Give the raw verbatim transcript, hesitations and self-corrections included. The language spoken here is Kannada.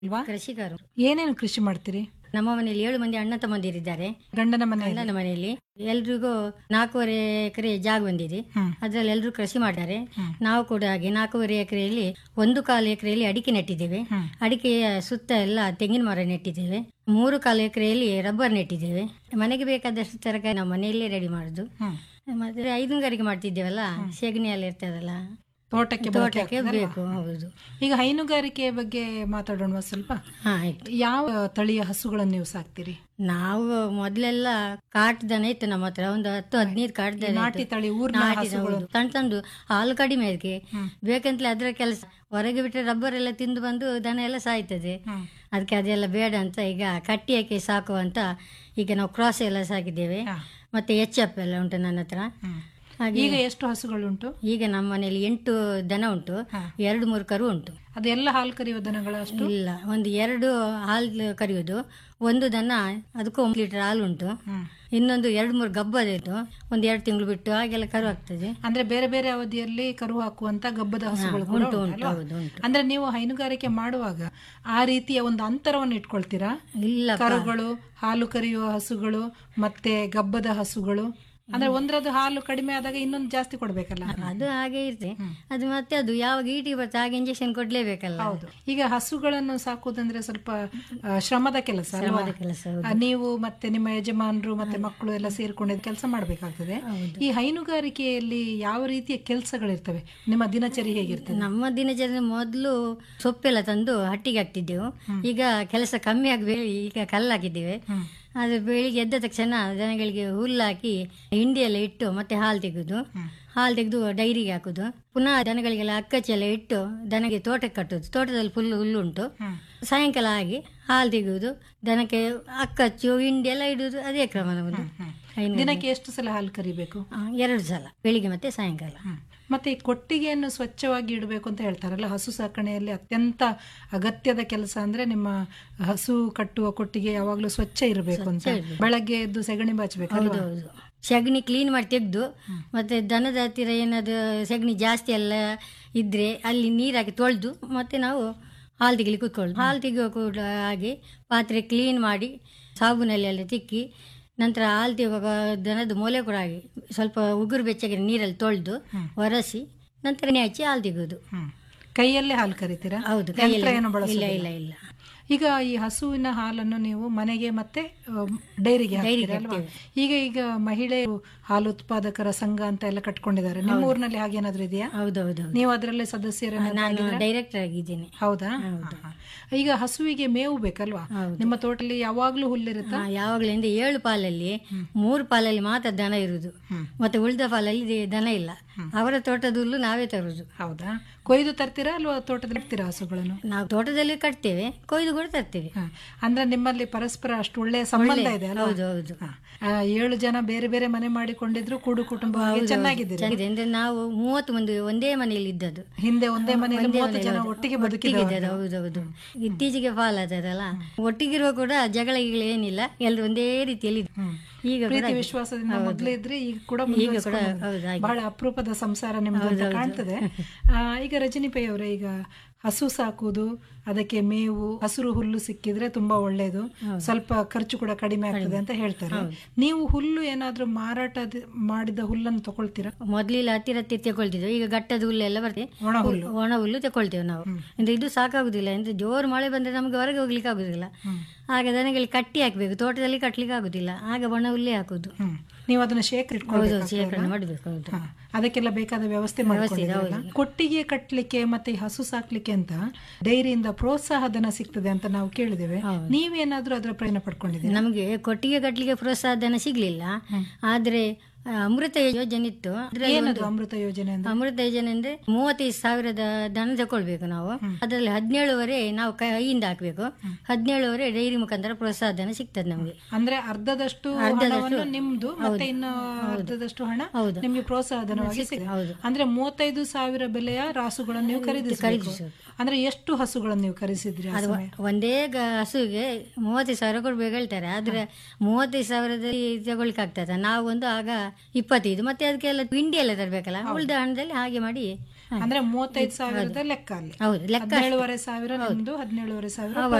ಅಲ್ವಾ? ಕೃಷಿಕರು. ಏನೇನು ಕೃಷಿ ಮಾಡ್ತೀರಿ? ನಮ್ಮ ಮನೆಯಲ್ಲಿ ಏಳು ಮಂದಿ ಅಣ್ಣ ತಮ್ಮಂದಿರಿದ್ದಾರೆ. ಗಂಡನ ಮನೆ ಗಂಡನ ಮನೆಯಲ್ಲಿ ಎಲ್ರಿಗೂ ನಾಲ್ಕೂವರೆ ಎಕರೆ ಜಾಗ ಬಂದಿದೆ. ಹ್ಮ್. ಅದ್ರಲ್ಲಿ ಎಲ್ರು ಕೃಷಿ ಮಾಡ್ತಾರೆ. ಹ್ಮ್. ನಾವು ಕೂಡ ಹಾಗೆ ನಾಲ್ಕೂವರೆ ಎಕರೆಯಲ್ಲಿ ಒಂದು ಕಾಲು ಎಕರೆಯಲ್ಲಿ ಅಡಿಕೆ ನೆಟ್ಟಿದ್ದೇವೆ. ಹ್ಮ್. ಅಡಿಕೆಯ ಸುತ್ತ ಎಲ್ಲ ತೆಂಗಿನ ಮರ ನೆಟ್ಟಿದ್ದೇವೆ. ಮೂರು ಕಾಲು ಎಕರೆಯಲ್ಲಿ ರಬ್ಬರ್ ನೆಟ್ಟಿದ್ದೇವೆ. ಮನೆಗೆ ಬೇಕಾದಷ್ಟು ತರಕಾರಿ ನಾವು ಮನೆಯಲ್ಲೇ ರೆಡಿ ಮಾಡುದು. ಹ್ಮ್. ಮತ್ತೆ ಹೈನುಗಾರಿಕೆ ಮಾಡ್ತಿದ್ದೇವಲ್ಲ, ಸೆಗಣಿ ಎಲ್ಲ ಇರ್ತದಲ್ಲ, ತೋಟಕ್ಕೆ ಬಳಕೆ ತೋಟಕ್ಕೆ ಆಗ್ತದಲ್ವಾ? ಬೇಕು. ಹೌದು. ಈಗ ಹೈನುಗಾರಿಕೆ ಬಗ್ಗೆ ಮಾತಾಡೋಣ ಸ್ವಲ್ಪ. ಹಾ, ಆಯ್ತು. ಯಾವ ತಳಿಯ ಹಸುಗಳನ್ನು ನೀವು ಸಾಕ್ತೀರಿ? ನಾವು ಮೊದ್ಲೆಲ್ಲ ಕಾಟ್ ದನ ಇತ್ತು ನಮ್ಮ ಹತ್ರ, ಒಂದು ಹತ್ತು ಹದಿನೈದು ಕಾಟ್ ದನ ನಾಟಿ ಇತ್ತು. ತಳಿ ಊರಿನ ನಾಟಿ ಹಸುಗಳು. ಹೌದು. ಸಣ್ಣ ಸಣ್ಣದು ಹಾಲು ಕಡಿಮೆ ಅದಕ್ಕೆ ಬೇಕಂತಲೇ ಅದರ ಕೆಲಸ. ಹೊರಗೆ ಬಿಟ್ಟರೆ ರಬ್ಬರ್ ಎಲ್ಲ ತಿಂದು ಬಂದು ದನ ಎಲ್ಲ ಸಾಯ್ತದೆ. ಹ್ಮ್. ಅದಕ್ಕೆ ಅದೆಲ್ಲ ಬೇಡ ಅಂತ ಈಗ ಕಟ್ಟಿ ಹಾಕಿ ಸಾಕುವಂತ ಈಗ ನಾವು ಕ್ರಾಸ್ ಎಲ್ಲ ಸಾಕಿದ್ದೇವೆ. ಹಾ. ಮತ್ತೆ ಎಚ್ ಎಫ್ ಎಲ್ಲ ಉಂಟು ನನ್ನ ಹತ್ರ. ಹ್ಮ್. ಹಾಗೆ ಈಗ ಎಷ್ಟು ಹಸುಗಳುಂಟು? ಈಗ ನಮ್ಮ ಮನೆಯಲ್ಲಿ ಎಂಟು ದನ ಉಂಟು. ಹಾ. ಎರಡು ಮೂರು ಕರು ಉಂಟು. ಅದೆಲ್ಲ ಹಾಲು ಕರೆಯುವ ದನಗಳ ಅಷ್ಟು? ಇಲ್ಲ, ಒಂದು ಎರಡು ಹಾಲು ಕರೆಯುವುದು, ಒಂದು ದನ ಅದಕ್ಕೂ ಒಂದು ಲೀಟರ್ ಹಾಲು ಉಂಟು. ಹ್ಮ್. ಇನ್ನೊಂದು ಎರಡು ಮೂರು ಗಬ್ಬದಿತ್ತು, ಒಂದು ಎರಡು ತಿಂಗಳು ಬಿಟ್ಟು ಹಾಗೆಲ್ಲ ಕರು ಆಗ್ತದೆ. ಅಂದ್ರೆ ಬೇರೆ ಬೇರೆ ಅವಧಿಯಲ್ಲಿ ಕರು ಹಾಕುವಂತ ಗಬ್ಬದ ಹಸುಗಳು ಕೂಡ ಉಂಟು, ಉಂಟು ಉಂಟು, ಅಲ್ವಾ? ಹೌದು, ಉಂಟು. ಅಂದ್ರೆ ನೀವು ಹೈನುಗಾರಿಕೆ ಮಾಡುವಾಗ ಆ ರೀತಿಯ ಒಂದು ಅಂತರವನ್ನು ಇಟ್ಕೊಳ್ತೀರಾ? ಇಲ್ಲ, ಕರುಗಳು, ಹಾಲು ಕರೆಯುವ ಹಸುಗಳು ಮತ್ತೆ ಗಬ್ಬದ ಹಸುಗಳು, ಅಂದ್ರೆ ಒಂದ್ರದ್ದು ಹಾಲು ಕಡಿಮೆ ಆದಾಗ ಇನ್ನೊಂದು ಜಾಸ್ತಿ ಕೊಡ್ಬೇಕಲ್ಲ? ಅದು ಹಾಗೆ ಇರುತ್ತೆ. ಅದು ಮತ್ತೆ ಅದು ಯಾವಾಗ ಈಟಿ ಬರುತ್ತೆ ಆಗ ಇಂಜೆಕ್ಷನ್ ಕೊಡ್ಲೇಬೇಕಲ್ಲ. ಹೌದು. ಈಗ ಹಸುಗಳನ್ನು ಸಾಕುವುದಂದ್ರೆ ಸ್ವಲ್ಪ ಆ, ಶ್ರಮದ ಕೆಲಸ ಅಲ್ವಾ? ಶ್ರಮದ ಕೆಲಸ, ಹೌದು. ಆ, ನೀವು ಮತ್ತೆ ನಿಮ್ಮ ಯಜಮಾನರು ಮತ್ತೆ ಮಕ್ಕಳು ಎಲ್ಲ ಸೇರ್ಕೊಂಡು ಕೆಲಸ ಮಾಡ್ಬೇಕಾಗ್ತದೆ. ಈ ಹೈನುಗಾರಿಕೆಯಲ್ಲಿ ಯಾವ ರೀತಿಯ ಕೆಲಸಗಳಿರ್ತವೆ? ನಿಮ್ಮ ದಿನಚರಿ ಹೇಗಿರ್ತದೆ? ನಮ್ಮ ದಿನಚರಿ ಮೊದಲು ಸೊಪ್ಪೆಲ್ಲ ತಂದು ಹಟ್ಟಿಗೆ ಹಾಕ್ತಿದ್ದೆವು. ಈಗ ಕೆಲಸ ಕಮ್ಮಿ ಆಗಬೇಕು, ಈಗ ಕಲ್ಲಾಕಿದ್ದೇವೆ. ಹ್ಮ್. ಅದು ಬೆಳಿಗ್ಗೆ ಎದ್ದ ತಕ್ಷಣ ದನಗಳಿಗೆ ಹುಲ್ಲು ಹಾಕಿ ಹಿಂಡಿ ಎಲ್ಲ ಇಟ್ಟು ಮತ್ತೆ ಹಾಲು ತೆಗೆದು ಹಾಲು ತೆಗೆದು ಡೈರಿಗೆ ಹಾಕುದು. ಪುನಃ ದನಗಳಿಗೆಲ್ಲ ಅಕ್ಕಚ್ಚಿ ಎಲ್ಲ ಇಟ್ಟು ದನಗೆ ತೋಟಕ್ಕೆ ಕಟ್ಟುದು. ತೋಟದಲ್ಲಿ ಫುಲ್ ಹುಲ್ಲುಂಟು. ಹ್ಮ್. ಸಾಯಂಕಾಲ ಆಗಿ ಹಾಲು ತೆಗೆಯುವುದು, ದನಕ್ಕೆ ಅಕ್ಕಚ್ಚು ಹಿಂಡಿ ಎಲ್ಲ ಇಡುವುದು. ಅದೇ ಕ್ರಮ ನಮ್ಮದು. ಹೈನು- ದಿನಕ್ಕೆ ಎಷ್ಟು ಸಲ ಹಾಲು ಕರಿಬೇಕು? ಆ, ಎರಡು ಸಲ, ಬೆಳಿಗ್ಗೆ ಮತ್ತೆ ಸಾಯಂಕಾಲ. ಹ್ಮ್. ಮತ್ತೆ ಈ ಕೊಟ್ಟಿಗೆಯನ್ನು ಸ್ವಚ್ಛವಾಗಿ ಇಡಬೇಕು ಅಂತ ಹೇಳ್ತಾರಲ್ಲ, ಹಸು ಸಾಕಣೆಯಲ್ಲಿ ಅತ್ಯಂತ ಅಗತ್ಯದ ಕೆಲಸ ಅಂದ್ರೆ ನಿಮ್ಮ ಹಸು ಕಟ್ಟುವ ಕೊಟ್ಟಿಗೆ ಯಾವಾಗ್ಲೂ ಸ್ವಚ್ಛ ಇರಬೇಕು ಅಂತ. ಬೆಳಗ್ಗೆ ಎದ್ದು ಸೆಗಣಿ ಬಾಚಬೇಕಲ್ವಾ? ಹೌದು. ಸಗಣಿ ಕ್ಲೀನ್ ಮಾಡಿ ತೆಗೆದು ಮತ್ತೆ ದನದ ಹತ್ತಿರ ಏನಾದ್ರು ಸಗಣಿ ಜಾಸ್ತಿ ಎಲ್ಲ ಇದ್ರೆ ಅಲ್ಲಿ ನೀರಾಕಿ ತೊಳೆದು ಮತ್ತೆ ನಾವು ಹಾಲು ತೆಗಿಲಿಕ್ಕೆ ಕೂತ್ಕೊಳ್ಳೋದು. ಹಾಲು ತೆಗೆಯುವ ಕೂಡ ಹಾಗೆ ಪಾತ್ರೆ ಕ್ಲೀನ್ ಮಾಡಿ ಸಾಬೂನಲ್ಲಿ ಎಲ್ಲ ತಿಕ್ಕಿ ನಂತರ ಹಾಲು ತೆಗುವಾಗ ದನದ ಮೊಲೆ ಕೂಡ ಹಾಗೆ ಸ್ವಲ್ಪ ಉಗುರು ಬೆಚ್ಚಗೆ ನೀರಲ್ಲಿ ತೊಳೆದು ಒರೆಸಿ ನಂತರ ಎಣ್ಣೆ ಹಚ್ಚಿ ಹಾಲು ತೆಗೆಯೋದು. ಹ್ಮ್. ಕೈಯಲ್ಲೇ ಹಾಲು ಕರಿತೀರಾ? ಹೌದು, ಯಂತ್ರ ಕೈಯಲ್ಲಿ. ಏನು ಇಲ್ಲ ಬಳಸೋದಿಲ್ಲ? ಇಲ್ಲ ಇಲ್ಲ. ಈಗ ಈ ಹಸುವಿನ ಹಾಲನ್ನು ನೀವು ಮನೆಗೆ ಮತ್ತೆ ಅಹ್, ಡೈರಿಗೆ ಹಾಕ್ತೀರಾ ಅಲ್ವಾ? ಈಗ ಈಗ ಮಹಿಳೆಯರು ಹಾಲು ಉತ್ಪಾದಕರ ಸಂಘ ಅಂತ ಎಲ್ಲ ಕಟ್ಕೊಂಡಿದ್ದಾರೆ. ನಿಮ್ಮ ಊರಿನಲ್ಲಿ ಹಾಗೇನಾದ್ರೂ ಇದೆಯಾ? ಹೌದೌದು. ನೀವು ಅದರಲ್ಲಿ ಸದಸ್ಯರನ್ನ? ನಾನು ಡೈರೆಕ್ಟರ್ ಆಗಿದ್ದೇನೆ. ಹೌದಾ? ಹಾ. ಈಗ ಹಸುವಿಗೆ ಮೇವು ಬೇಕಲ್ವಾ? ನಿಮ್ಮ ತೋಟದಲ್ಲಿ ಯಾವಾಗ್ಲೂ ಹುಲ್ಲಿರುತ್ತಾ? ಹಾ, ಯಾವಾಗಲಿಂದ ಏಳು ಪಾಲಲ್ಲಿ ಮೂರು ಪಾಲಲ್ಲಿ ಮಾತ್ರ ದನ ಇರುವುದು. ಮತ್ತೆ ಉಳಿದ ಪಾಲಲ್ಲಿ ದೆ- ದನ ಇಲ್ಲ. ಅವರ ತೋಟದ ಹುಲ್ಲು ನಾವೇ ತರುವುದು. ಹೌದಾ? ಕೊಯ್ದು ತರ್ತೀರಾ ಅಲ್ವಾ ತೋಟದಲ್ಲಿ ಇಡ್ತೀರಾ ಹಸುಗಳನ್ನು? ನಾವು ತೋಟದಲ್ಲಿ ಕಟ್ತೇವೆ, ಕೊಯ್ದು ಕೂಡ ತರ್ತೇವೆ. ಹಾ. ಅಂದ್ರೆ ನಿಮ್ಮಲ್ಲಿ ಪರಸ್ಪರ ಅಷ್ಟು ಒಳ್ಳೆಯ ಸಂಬಂಧ ಇದೆ ಅಲ್ವಾ? ಹೌದು ಹೌದು. ಹಾ. ಆ, ಏಳು ಜನ ಬೇರೆ ಬೇರೆ ಮನೆ ಮಾಡಿಕೊಂಡಿದ್ರು ಕೂಡು ಕುಟುಂಬ ಚೆನ್ನಾಗಿದ್ದೀರಿ. ಚೆನ್ನಾಗಿದೆ. ಅಂದ್ರೆ ನಾವು ಮೂವತ್ತು ಮಂದಿ ಒಂದೇ ಮನೆಯಲ್ಲಿ ಇದ್ದದ್ದು. ಹಿಂದೆ ಒಂದೇ ಮನೆಯಲ್ಲಿ ಒಂದೇ ಮೂವತ್ತು ಜನ ಮನೆಯಲ್ಲಿ ಒಟ್ಟಿಗೆ ಒಟ್ಟಿಗೆ ಬದುಕಿದವರು. ಇದ್ದದ್ದು. ಹೌದೌದು. ಇತ್ತೀಚೆಗೆ ಫಾಲ್ ಆದದಲ್ಲ, ಒಟ್ಟಿಗಿರುವ ಕೂಡ ಜಗಳ ಗಿಗಳ ಏನಿಲ್ಲ, ಎಲ್ಲರೂ ಒಂದೇ ರೀತಿಯಲ್ಲಿ ಇದ್ವಿ. ಹ್ಮ್. ಈಗ ಕೂಡ ಪ್ರೀತಿ ಹಾಗೆ. ವಿಶ್ವಾಸದಿಂದ ಮೊದಲು ಇದ್ರೆ ಈಗ ಕೂಡ ಈಗ ಕೂಡ ಮುಂದುವರಿಸ್ಕೊಂಡು ಹೌದು, ಹಾಗೆ. ಬಹಳ ಅಪರೂಪದ ಸಂಸಾರ ನಿಮ್ದು ಅಂತ ಕಾಣ್ತದೆ. ಆ, ಈಗ ರಜನಿ ಪೈ ಅವರೇ, ಈಗ ಹಸು ಸಾಕುವುದು, ಅದಕ್ಕೆ ಮೇವು ಹಸಿರು ಹುಲ್ಲು ಸಿಕ್ಕಿದ್ರೆ ತುಂಬಾ ಒಳ್ಳೇದು, ಸ್ವಲ್ಪ ಖರ್ಚು ಕೂಡ ಕಡಿಮೆ ಆಗ್ತದೆ ಅಂತ ಹೇಳ್ತಾರೆ. ನೀವು ಹುಲ್ಲು ಏನಾದ್ರೂ ಮಾರಾಟ ಮಾಡಿದ ಹುಲ್ಲನ್ನು ತಗೊಳ್ತೀರಾ? ಮೊದ್ಲಿಲ್ಲ ಹತ್ತಿರ ಹತ್ತಿರ ತಗೊಳ್ತಿದ್ವಿ. ಈಗ ಗಟ್ಟದ ಹುಲ್ಲು ಎಲ್ಲ ಬರ್ತದೆ, ಒಣ ಹುಲ್ಲು. ಒಣ ಹುಲ್ಲು ತಗೊಳ್ತೇವೆ ನಾವು. ಅಂದ್ರೆ ಇದು ಸಾಕಾಗುದಿಲ್ಲ. ಅಂದ್ರೆ ಜೋರು ಮಳೆ ಬಂದ್ರೆ ನಮ್ಗೆ ಹೊರಗೆ ಹೋಗ್ಲಿಕ್ಕೆ ಆಗುದಿಲ್ಲ. ಆಗ ದನಗಳಿಗೆ ಕಟ್ಟಿ ಹಾಕ್ಬೇಕು, ತೋಟದಲ್ಲಿ ಕಟ್ಲಿಕ್ಕೆ ಆಗುದಿಲ್ಲ, ಆಗ ಒಣ ಹುಲ್ಲೇ ಹಾಕುದು. ಹ್ಮ್. ನೀವು ಅದನ್ನ ಶೇಖರಿಟ್ಕೊಳ್ಬೇಕು. ಹೌದು, ಶೇಖರಣೆ ಮಾಡ್ಬೇಕು. ಹೌದು. ಹಾ, ಅದಕ್ಕೆಲ್ಲ ಬೇಕಾದ ವ್ಯವಸ್ಥೆ ಮಾಡ್ಕೊಂಡಿದ್ದೀರಲ್ಲ? ಕೊಟ್ಟಿಗೆ ಕಟ್ಲಿಕ್ಕೆ ಮತ್ತೆ ಈ ಹಸು ಸಾಕ್ಲಿಕ್ಕೆ ಅಂತ ಡೈರಿಯಿಂದ ಪ್ರೋತ್ಸಾಹ ಧನ ಸಿಗ್ತದೆ ಅಂತ ನಾವು ಕೇಳಿದ್ದೇವೆ. ನೀವೇನಾದ್ರೂ ಅದರ ಪ್ರಯೋಜನ ಪಡ್ಕೊಂಡಿದ್ದೀರಾ? ನಮಗೆ ಕೊಟ್ಟಿಗೆ ಕಟ್ಲಿಕ್ಕೆ ಪ್ರೋತ್ಸಾಹ ಧನ ಸಿಗ್ಲಿಲ್ಲ. ಆದ್ರೆ ಆ, ಅಮೃತ ಯೋಜನೆ ಇತ್ತು. ಅದ್ರಲ್ಲಿ ಏನದು ಒಂದು- ಅಮೃತ ಯೋಜನೆ ಅಂದ್ರೆ? ಅಮೃತ ಯೋಜನೆ ಅಂದ್ರೆ ಮೂವತ್ತೈದು ಸಾವಿರದ ದನ ತಗೊಳ್ಬೇಕು ನಾವು. ಅದರಲ್ಲಿ ಹದಿನೇಳುವರೆ ನಾವು ಕೈಯಿಂದ ಹಾಕ್ಬೇಕು, ಹದಿನೇಳುವರೆ ಡೈರಿ ಮುಖಾಂತರ ಪ್ರೋತ್ಸಾಹ ಧನ ಸಿಗ್ತದೆ ನಮ್ಗೆ. ಅಂದ್ರೆ ಅರ್ಧದಷ್ಟು ಅರ್ಧದಷ್ಟು ಹಣವನ್ನು ನಿಮ್ದು ಮತ್ತೆ ಇನ್ನು ಅರ್ಧದಷ್ಟು ಹಣ ಹೌದು. ನಿಮ್ಗೆ ಪ್ರೋತ್ಸಾಹ ಧನವಾಗಿ ಸಿಗ್ತದೆ. ಹೌದು. ಅಂದ್ರೆ ಮೂವತ್ತೈದು ಸಾವಿರ ಬೆಲೆಯ ರಾಸುಗಳನ್ನು ನೀವು ಖರೀದಿಸಬೇಕು. ಅಂದ್ರೆ ಎಷ್ಟು ಹಸುಗಳನ್ನು ನೀವು ಖರೀದಿಸಿದ್ರಿ ಆ ಅದು ಸಮಯ? ಒಂದೇ ಗ- ಹಸುವಿಗೆ ಮೂವತ್ತೈದು ಸಾವಿರ ಕೊಡ್ಬೇಕು ಹೇಳ್ತಾರೆ. ಆದ್ರೆ ಮೂವತ್ತೈದು ಸಾವಿರದಲ್ಲಿ ತಗೊಳ್ಳಿಕ್ಕೆ ಆಗ್ತದೆ. ನಾವು ಒಂದು ಆಗ ಇಪ್ಪತ್ತೈದು, ಮತ್ತೆ ಅದಕ್ಕೆಲ್ಲ ಹಿಂಡಿ ಎಲ್ಲ ತರಬೇಕಲ್ಲ, ಉಳಿದ ಹಣದಲ್ಲಿ ಹಾಗೆ ಮಾಡಿ ಅಂದ್ರೆ ಮೂವತ್ತೈದು ಸಾವಿರದ ಲೆಕ್ಕ ಅಲ್ಲಿ ಹೌದು ಲೆಕ್ಕ ಹದಿನೇಳುವರೆ ಸಾವಿರ ನಿಮ್ದು ಹದಿನೇಳುವರೆ ಸಾವಿರ